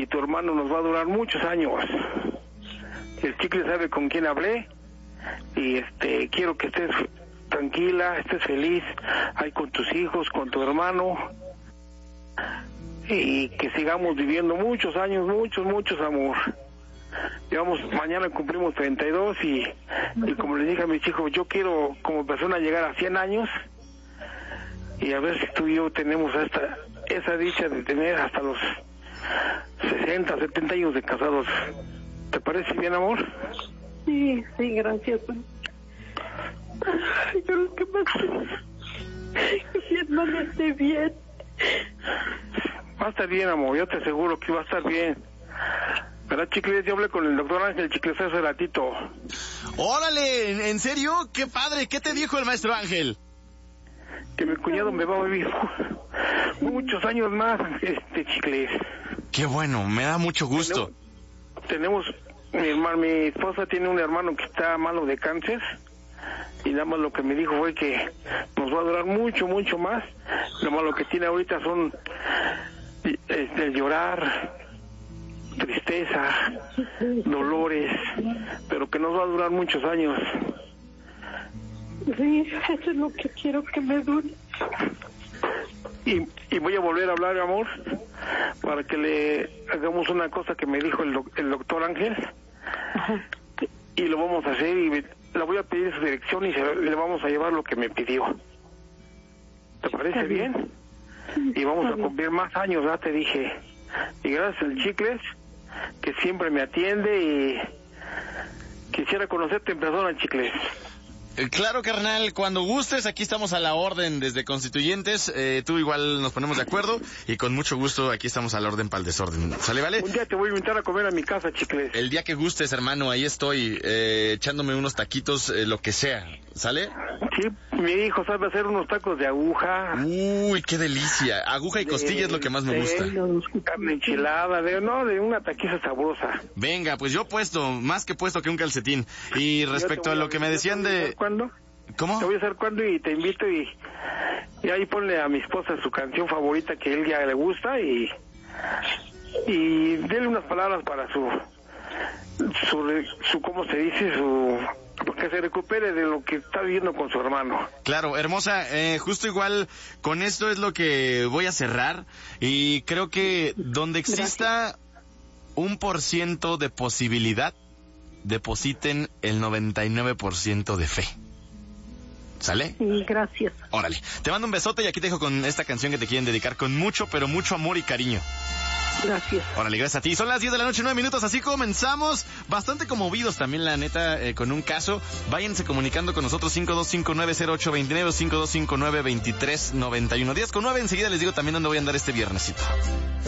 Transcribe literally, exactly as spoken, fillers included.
tu hermano nos va a durar muchos años. El chicle sabe con quién hablé y este quiero que estés tranquila, estés feliz ahí con tus hijos, con tu hermano, y que sigamos viviendo muchos años, muchos, muchos, amor. Digamos, mañana cumplimos treinta y dos y, y como les dije a mis hijos, yo quiero como persona llegar a cien años y a ver si tú y yo tenemos esta esa dicha de tener hasta los sesenta, setenta años de casados. ¿Te parece bien, amor? Sí, sí, gracias. Yo lo que más quiero es que mi hermano esté bien. Va a estar bien, amor, yo te aseguro que va a estar bien. ¿Verdad, Chicles? Yo hablé con el doctor Ángel Chicles hace ratito. ¡Órale! ¿En serio? ¡Qué padre! ¿Qué te dijo el maestro Ángel? Que mi cuñado me va a vivir muchos años más, este Chicles. ¡Qué bueno! Me da mucho gusto. Tenemos, tenemos mi hermano, mi esposa tiene un hermano que está malo de cáncer y nada más lo que me dijo fue que nos va a durar mucho, mucho más. Nada más lo que tiene ahorita son este, llorar, tristeza, dolores, pero que nos va a durar muchos años. Sí, eso es lo que quiero que me dure. Y, y voy a volver a hablar, amor, para que le hagamos una cosa que me dijo el, doc, el doctor Ángel. Ajá. Y lo vamos a hacer y me, le voy a pedir su dirección y se, le vamos a llevar lo que me pidió. ¿Te parece bien? bien? Y vamos a cumplir más años, ya te dije. Y gracias al Chicles, que siempre me atiende, y quisiera conocerte en persona, Chicles. Claro, carnal, cuando gustes, aquí estamos a la orden desde Constituyentes, eh, tú igual nos ponemos de acuerdo y con mucho gusto aquí estamos a la orden para el desorden. ¿Sale, vale? Un día te voy a invitar a comer a mi casa, Chicles. El día que gustes, hermano, ahí estoy, eh, echándome unos taquitos, eh, lo que sea, ¿sale? Sí, mi hijo sabe hacer unos tacos de aguja. Uy, qué delicia, aguja y de, costilla es lo que más me gusta. Carne enchilada, de, no, de una taquiza sabrosa. Venga, pues yo puesto, más que puesto que un calcetín. Y respecto a lo que me decían de... ¿Cuándo? ¿Cómo? Te voy a hacer cuándo y te invito y, y ahí ponle a mi esposa su canción favorita que a él ya le gusta y y dele unas palabras para su su, su ¿cómo se dice? Su que se recupere de lo que está viviendo con su hermano. Claro, hermosa, eh, justo igual con esto es lo que voy a cerrar y creo que donde exista un por ciento de posibilidad, depositen el noventa y nueve por ciento de fe. ¿Sale? Sí, gracias. Órale, te mando un besote y aquí te dejo con esta canción que te quieren dedicar con mucho, pero mucho amor y cariño. Gracias. Órale, gracias a ti. Son las diez de la noche, nueve minutos, así comenzamos. Bastante conmovidos también, la neta, eh, con un caso. Váyanse comunicando con nosotros, cinco dos cinco nueve cero ocho dos nueve o cinco dos cinco nueve veintitrés noventa y uno. diez con nueve, enseguida les digo también dónde voy a andar este viernesito.